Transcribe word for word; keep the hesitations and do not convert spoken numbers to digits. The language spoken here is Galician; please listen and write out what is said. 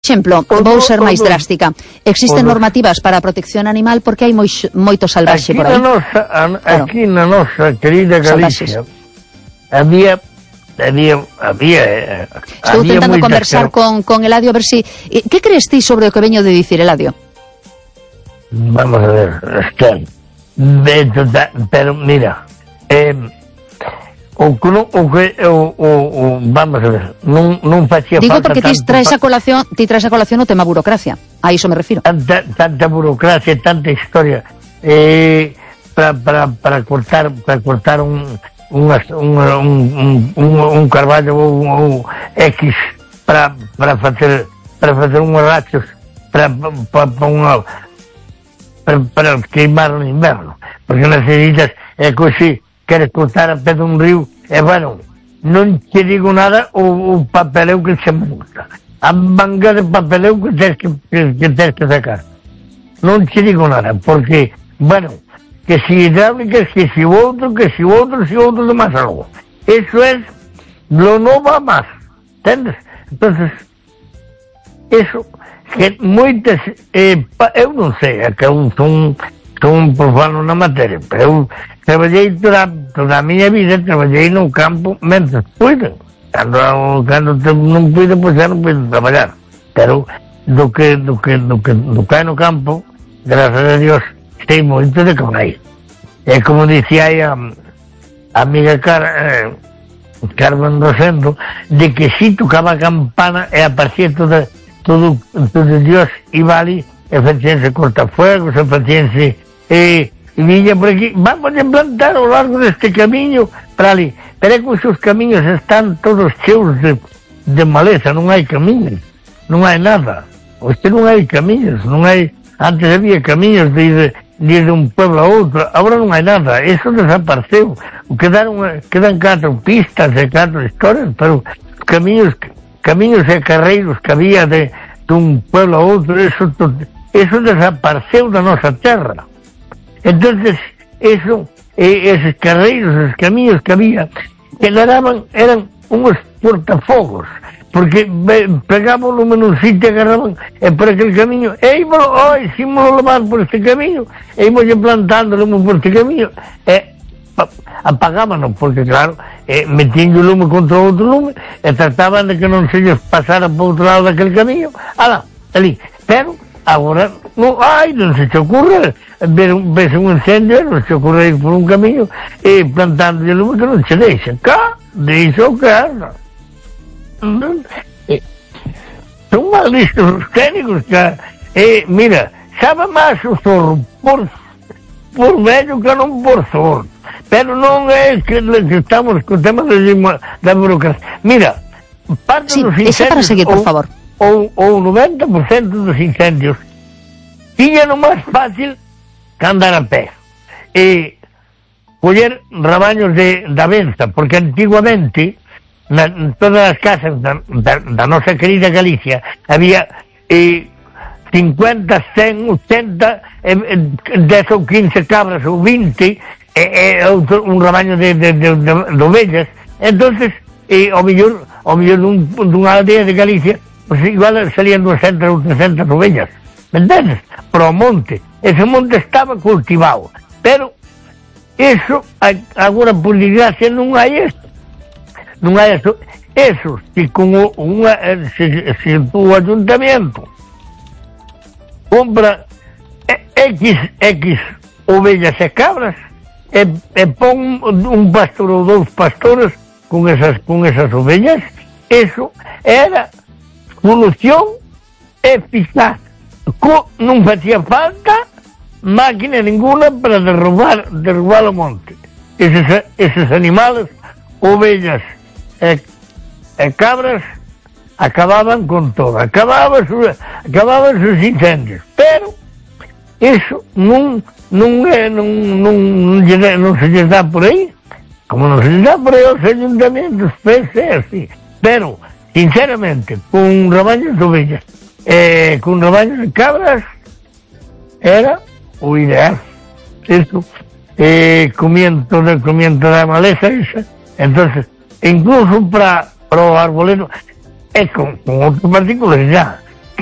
Exemplo, vou ser máis drástica. Existen normativas para a protección animal porque hai moi, moito salvaxe por aí. Aquí na nosa, aquí na nosa querida Galicia había había había Estou tentando conversar con, con Eladio a ver si... Que crees ti sobre o que veño de dicir, Eladio? Vamos a ver, está, pero mira, eh, o que non, o que, o, o, o, vamos a ver, non, non facía Digo falta porque ti traes a colación, ti traes a colación o tema burocracia, a iso me refiro. Tanta, tanta burocracia, tanta historia, eh, para, para, para cortar, para cortar un, un, un, un, un, un carballo ou un, un X, para, para facer, para facer unhos rachos, para, para, para unha, para, para queimar no inverno, porque necesitas, é que queres cortar a pé dun río, e bueno, non te digo nada o, o papeleu que se monta, a manga de papeleu que tens que, que, que tens que sacar. Non te digo nada, porque, bueno, que si hidráulicas, que si outro, que si outro, si outro de máis algo. Eso es, lo no va más, entendes? Entonces, eso, que moitas, eh, pa, eu non sei, é que eu son, son profano na materia, pero eu traballei toda, toda a miña vida, traballei no campo mentre puiden. Cando, cando te, non puide, pois xa non puide traballar. Pero do que, do que, do que, do que hai no campo, gracias a Dios, sei moito de que vai. É como dicía aí a, a amiga Car, eh, Carmen Rosendo, de que si tocaba a campana e aparecía toda, todo, todo Dios iba ali, e facíanse cortafuegos, e facíanse... Eh, e viña por aquí, vamos a plantar ao largo deste camiño para ali, pero é que os seus camiños están todos cheos de, de maleza, non hai camiños, non hai nada, hoxe non hai camiños, non hai, antes había camiños de ir de, de, ir de un pueblo a outro, agora non hai nada, eso desapareceu, quedaron, quedan catro pistas e catro historias, pero camiños, camiños e carreiros que había de, de un pueblo a outro, eso, eso desapareceu da nosa terra. Entonces, eso, eh, esos carreiros, esos camiños que había, que eran, eran unos portafogos, porque pegaban un menusito, agarraban eh, por aquel camiño, e íbamos, oh, hicimos levar por este camiño, e íbamos plantando lume por este camiño, e apagábanos, porque claro, eh, metían o lume contra outro lume, e trataban de que non se lles pasara por outro lado daquele camiño, ala, ali, pero agora, non, ai, non se te ocurre ver un, ves un incendio, non se ocurre ir por un camiño e plantando de lume que non se deixa, cá, deixa o casa. Eh, son mal listos os técnicos que, eh, mira, sabe máis o zorro por, por vello que non por zorro, pero non é que, que estamos con o tema de, da burocracia. Mira, parte sí, dos incendios... para seguir, por favor. Ou, ou o noventa por cento dos incendios tiña no máis fácil que andar a pé e coller rabaños de, da benza, porque antiguamente na, en todas as casas da, da, da nosa querida Galicia había eh, cincuenta, cen, ochenta, eh, dez ou quince cabras ou vinte e, e outro, un rabaño de, de, de, de, de ovellas. Entonces eh, ao mellor, ao mellor dun, dunha aldea de Galicia, pues igual salían doscientas ou trescientas ovellas, me entendes? Pero o monte, ese monte estaba cultivado, pero eso, agora por desgracia non hai esto, non hai esto, eso, se con unha, se, se o ayuntamiento compra X, X ovellas e cabras, e, e pon un pastor ou dous pastores con esas, con esas ovellas, eso era solución eficaz. Co, non facía falta máquina ninguna para derrubar, derrubar o monte. Eses, eses animales, ovellas e, e cabras, acababan con todo, acababan, acababan sus incendios. Pero eso non, non, é, non, non, non, non se lles dá por aí, como non se lles dá por aí aos ayuntamientos, pense así. Pero sinceramente, con rabaños de ovellas, eh, con rabaños de cabras, era o ideal. Eso, eh, comiendo, de, comiendo da maleza esa, entonces, incluso para, para o arbolero, é con, con outros partículas ya,